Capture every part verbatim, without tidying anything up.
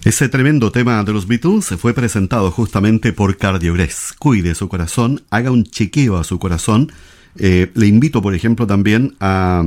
Ese tremendo tema de los Beatles se fue presentado justamente por Cardiogres. Cuide su corazón, haga un chequeo a su corazón. Eh, le invito, por ejemplo, también a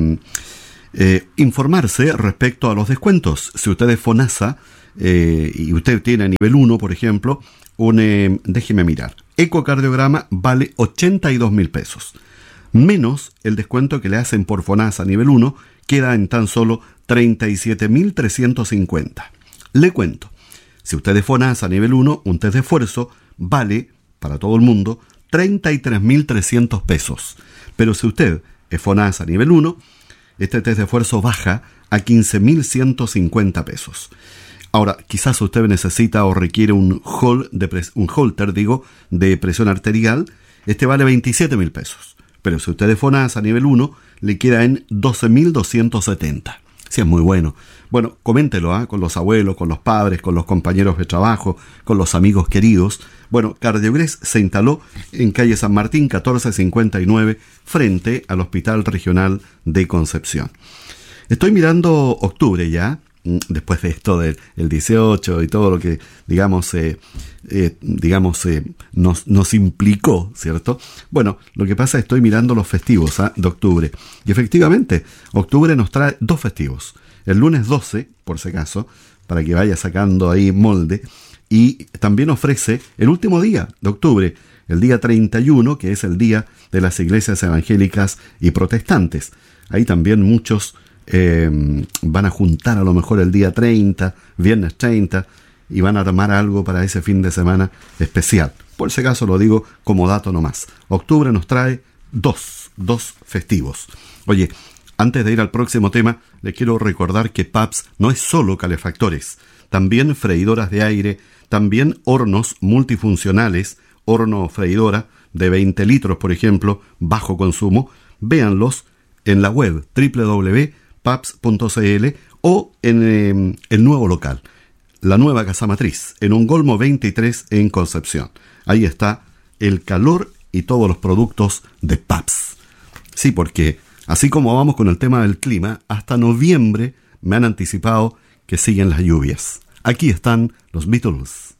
eh, informarse respecto a los descuentos. Si usted es FONASA eh, y usted tiene a nivel uno, por ejemplo, un, eh, déjeme mirar, ecocardiograma vale ochenta y dos mil pesos. Menos el descuento que le hacen por FONASA a nivel uno, queda en tan solo treinta y siete mil trescientos cincuenta. Le cuento, si usted es FONASA a nivel uno, un test de esfuerzo vale, para todo el mundo, treinta y tres mil trescientos pesos. Pero si usted es FONASA a nivel uno, este test de esfuerzo baja a quince mil ciento cincuenta pesos. Ahora, quizás usted necesita o requiere un, hol de pres- un holter, digo, de presión arterial. Este vale veintisiete mil pesos. Pero si usted es FONASA a nivel uno, le queda en doce mil doscientos setenta. Sí, es muy bueno. Bueno, coméntelo ¿eh? con los abuelos, con los padres, con los compañeros de trabajo, con los amigos queridos. Bueno, Cardiogres se instaló en calle San Martín catorce cincuenta y nueve, frente al Hospital Regional de Concepción. Estoy mirando octubre ya, después de esto del el dieciocho y todo lo que, digamos, eh, eh, digamos eh, nos, nos implicó, ¿cierto? Bueno, lo que pasa es que estoy mirando los festivos ¿eh? de octubre. Y efectivamente, octubre nos trae dos festivos. El lunes doce, por si acaso, para que vaya sacando ahí molde. Y también ofrece el último día de octubre, el día treinta y uno, que es el día de las iglesias evangélicas y protestantes. Ahí también muchos Eh, van a juntar a lo mejor el día treinta, viernes treinta, y van a armar algo para ese fin de semana especial. Por si acaso lo digo como dato nomás. Octubre nos trae dos, dos festivos. Oye, antes de ir al próximo tema, les quiero recordar que P A P S no es solo calefactores, también freidoras de aire, también hornos multifuncionales, horno freidora de veinte litros, por ejemplo, bajo consumo. Véanlos en la web doble u doble u doble u punto paps punto c l o en eh, el nuevo local, la nueva casa matriz, en Ongolmo veintitrés en Concepción. Ahí está el calor y todos los productos de P A P S. Sí, porque así como vamos con el tema del clima, hasta noviembre me han anticipado que siguen las lluvias. Aquí están los Beatles.